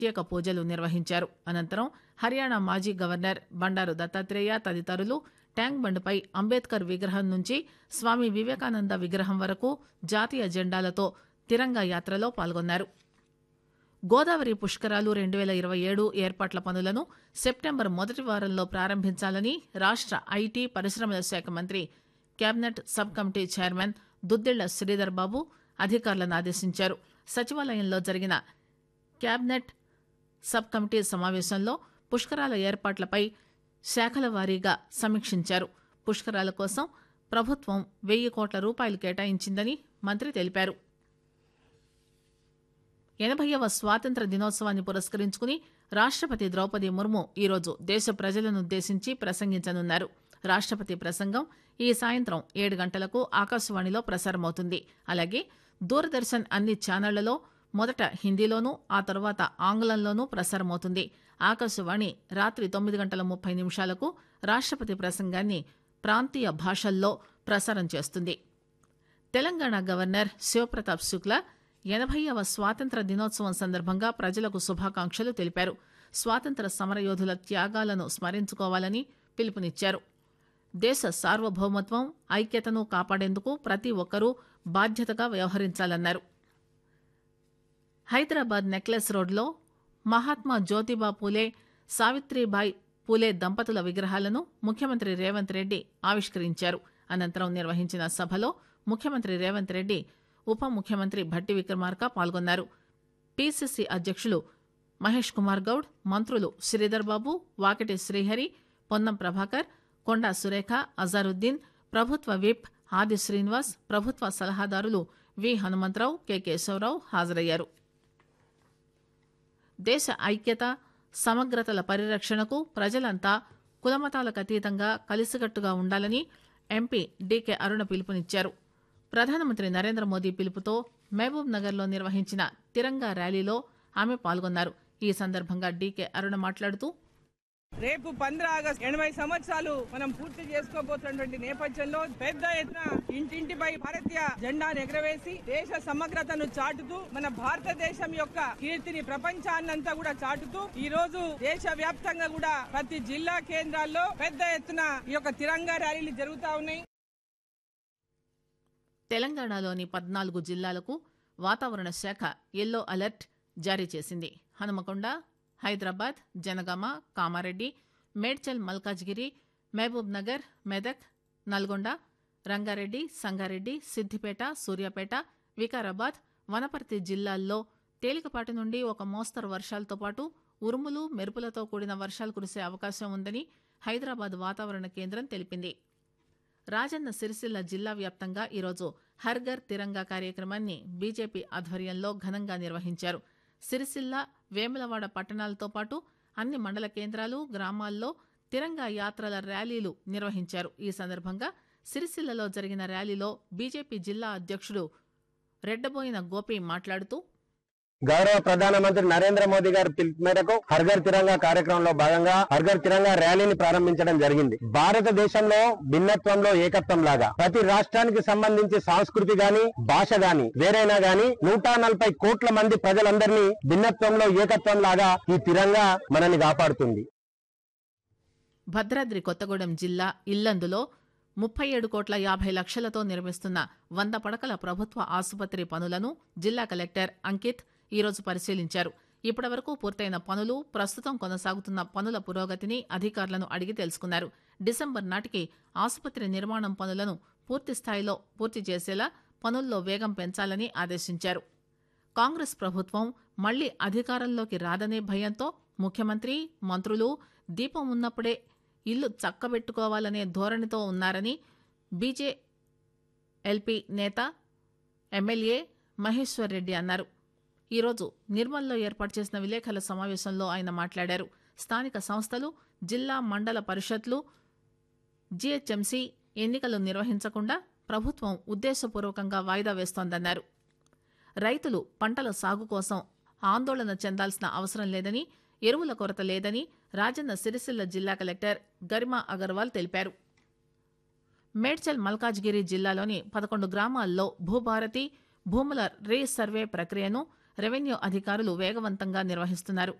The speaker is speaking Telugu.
ప్రత్యేక పూజలు నిర్వహించారు. అనంతరం హర్యానా మాజీ గవర్నర్ బండారు దత్తాత్రేయ తదితరులు ట్యాంక్ బండ్పై అంబేద్కర్ విగ్రహం నుంచి స్వామి వివేకానంద విగ్రహం వరకు జాతీయ జెండాలతో తిరంగా యాత్రలో పాల్గొన్నారు. గోదావరి పుష్కరాలు 2027 ఏర్పాట్ల పనులను సెప్టెంబర్ మొదటి వారంలో ప్రారంభించాలని రాష్ట ఐటీ పరిశ్రమల శాఖ మంత్రి cabinet sub committee chairman Duddilla Sridhar Babu అధికారులను ఆదేశించారు. సచివాలయంలో జరిగిన కేబినెట్ సబ్ కమిటీ సమావేశంలో పుష్కరాల ఏర్పాట్లపై శాఖల వారీగా సమీక్షించారు. పుష్కరాల కోసం ప్రభుత్వం 1,000 కోట్ల రూపాయలు కేటాయించిందని మంత్రి తెలిపారు. 80వ స్వాతంత్ర దినోత్సవాన్ని పురస్కరించుకుని రాష్టపతి ద్రౌపది ముర్ము ఈరోజు దేశ ప్రజలనుద్దేశించి ప్రసంగించనున్నారు. రాష్టపతి ప్రసంగం ఈ సాయంత్రం 7 గంటలకు ఆకాశవాణిలో ప్రసారమవుతుంది. అలాగే దూరదర్శన్ అన్ని ఛానళ్లలో మొదట హిందీలోనూ ఆ తర్వాత ఆంగ్లంలోనూ ప్రసారమవుతుంది. ఆకాశవాణి రాత్రి 9:30 రాష్టపతి ప్రసంగాన్ని ప్రాంతీయ భాషల్లో ప్రసారం చేస్తుంది. తెలంగాణ గవర్నర్ శివప్రతాప్ శుక్లా 80వ స్వాతంత్ర దినోత్సవం సందర్భంగా ప్రజలకు శుభాకాంక్షలు తెలిపారు. స్వాతంత్ర సమరయోధుల త్యాగాలను స్మరించుకోవాలని పిలుపునిచ్చారు. దేశ సార్వభౌమత్వం ఐక్యతను కాపాడేందుకు ప్రతి ఒక్కరూ బాధ్యతగా వ్యవహరించాలన్నారు. హైదరాబాద్ నెక్లెస్ రోడ్లో మహాత్మా జ్యోతిబా పూలే సావిత్రిబాయి పూలే దంపతుల విగ్రహాలను ముఖ్యమంత్రి రేవంత్ రెడ్డి ఆవిష్కరించారు. అనంతరం నిర్వహించిన సభలో ముఖ్యమంత్రి రేవంత్ రెడ్డి, ఉప ముఖ్యమంత్రి భట్టి విక్రమార్క పాల్గొన్నారు. పీసీసీ అధ్యక్షులు మహేష్ కుమార్ గౌడ్, మంత్రులు శ్రీధర్ బాబు, వాకిటి శ్రీహరి, పొన్నం ప్రభాకర్, కొండా సురేఖ, అజారుద్దీన్, ప్రభుత్వ విప్ ఆది శ్రీనివాస్, ప్రభుత్వ సలహాదారులు వి హనుమంతరావు, కె కేశవరావు హాజరయ్యారు. దేశ ఐక్యత సమగ్రతల పరిరక్షణకు ప్రజలంతా కులమతాలకు అతీతంగా కలిసికట్టుగా ఉండాలని ఎంపీ డీకే అరుణ పిలుపునిచ్చారు. ప్రధానమంత్రి నరేంద్ర మోదీ పిలుపుతో మహబూబ్ నగర్ లో నిర్వహించిన తిరంగా ర్యాలీలో ఆమె పాల్గొన్నారు. ఈ సందర్భంగా డీకే అరుణ మాట్లాడుతూ, రేపు 15 ఆగస్టు 80 సంవత్సరాలు మనం పూర్తి చేసుకోబోతున్నటువంటి నేపథ్యంలో పెద్ద ఎత్తున ఇంటింటిపై భారతీయ జెండాను ఎగరవేసి దేశ సమగ్రతను చాటుతూ మన భారతదేశం యొక్క కీర్తిని ప్రపంచాన్నంతా కూడా చాటుతూ ఈ రోజు దేశ వ్యాప్తంగా కూడా ప్రతి జిల్లా కేంద్రాల్లో పెద్ద ఎత్తున ఈ యొక్క తిరంగా ర్యాలీలు జరుగుతా ఉన్నాయి. తెలంగాణలోని 14 జిల్లాలకు వాతావరణ శాఖ యెల్లో అలర్ట్ జారీ చేసింది. హనుమకొండ, హైదరాబాద్, జనగామ, కామారెడ్డి, మేడ్చల్, మల్కాజ్గిరి, మహబూబ్ నగర్, మెదక్, నల్గొండ, రంగారెడ్డి, సంగారెడ్డి, సిద్దిపేట, సూర్యాపేట, వికారాబాద్, వనపర్తి జిల్లాల్లో తేలికపాటి నుండి ఒక మోస్తరు వర్షాలతో పాటు ఉరుములు, మెరుపులతో కూడిన వర్షాలు కురిసే అవకాశం ఉందని హైదరాబాద్ వాతావరణ కేంద్రం తెలిపింది. రాజన్న సిరిసిల్ల జిల్లా వ్యాప్తంగా ఈరోజు హర్ఘర్ తిరంగా కార్యక్రమాన్ని బీజేపీ ఆధ్వర్యంలో ఘనంగా నిర్వహించారు. సిరిసిల్ల, వేములవాడ పట్టణాలతో పాటు అన్ని మండల కేంద్రాలు, గ్రామాల్లో తిరంగా యాత్రల ర్యాలీలు నిర్వహించారు. ఈ సందర్భంగా సిరిసిల్లలో జరిగిన ర్యాలీలో బీజేపీ జిల్లా అధ్యక్షుడు రెడ్డబోయిన గోపి మాట్లాడుతూ, గౌరవ ప్రధానమంత్రి నరేంద్ర మోదీ గారి పిలుపు మేరకు హర్ఘర్ తిరంగా కార్యక్రమంలో భాగంగా హర్ఘర్ తిరంగా ర్యాలీని ప్రారంభించడం జరిగింది. భారతదేశంలో భిన్నత్వంలో ఏకత్వం లాగా ప్రతి రాష్ట్రానికి సంబంధించి సంస్కృతి గాని, భాష గాని వేరైనా గాని 140 కోట్ల మంది ప్రజలందరినీ భిన్నత్వంలో ఏకత్వం లాగా ఈ తిరంగా మనల్ని కాపాడుతుంది. భద్రాద్రి కొత్తగూడెం జిల్లా ఇల్లందులో 37,50,00,000తో నిర్మిస్తున్న 100 పడకల ప్రభుత్వ ఆసుపత్రి పనులను జిల్లా కలెక్టర్ అంకిత్ ఈరోజు పరిశీలించారు. ఇప్పటివరకు పూర్తయిన పనులు, ప్రస్తుతం కొనసాగుతున్న పనుల పురోగతిని అధికారులను అడిగి తెలుసుకున్నారు. డిసెంబర్ నాటికి ఆసుపత్రి నిర్మాణం పనులను పూర్తి స్థాయిలో పూర్తి చేసేలా పనుల్లో వేగం పెంచాలని ఆదేశించారు. కాంగ్రెస్ ప్రభుత్వం మళ్లీ అధికారంలోకి రాదనే భయంతో ముఖ్యమంత్రి, మంత్రులు దీపం ఉన్నప్పుడే ఇల్లు చక్కబెట్టుకోవాలనే ధోరణితో ఉన్నారని బీజేఎల్పీ నేత ఎమ్మెల్యే మహేశ్వర్ రెడ్డి అన్నారు. ఈరోజు నిర్మల్లో ఏర్పాటు చేసిన విలేకరుల సమావేశంలో ఆయన మాట్లాడారు. స్థానిక సంస్థలు, జిల్లా, మండల పరిషత్లు, జీహెచ్ఎంసీ ఎన్నికలు నిర్వహించకుండా ప్రభుత్వం ఉద్దేశపూర్వకంగా వాయిదా వేస్తోందన్నారు. రైతులు పంటల సాగు కోసం ఆందోళన చెందాల్సిన అవసరం లేదని, ఎరువుల కొరత లేదని రాజన్న సిరిసిల్ల జిల్లా కలెక్టర్ గరిమా అగర్వాల్ తెలిపారు. మేడ్చల్, మల్కాజ్గిరి జిల్లాలోని 11 గ్రామాల్లో భూభారతి భూముల రీసర్వే ప్రక్రియను రెవెన్యూ అధికారులు వేగవంతంగా నిర్వహిస్తున్నారు.